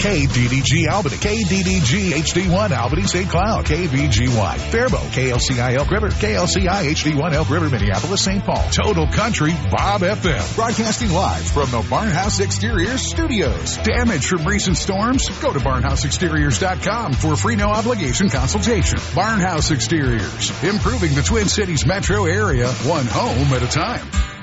KDDG Albany, KDDG HD1 Albany St. Cloud, KVGY Faribault, KLCI Elk River, KLCI HD1 Elk River Minneapolis St. Paul, Total Country Bob FM. Broadcasting live from the Barnhouse Exteriors studios. Damage from recent storms? Go to barnhouseexteriors.com for a free no obligation consultation. Barnhouse Exteriors, improving the Twin Cities metro area, one home at a time.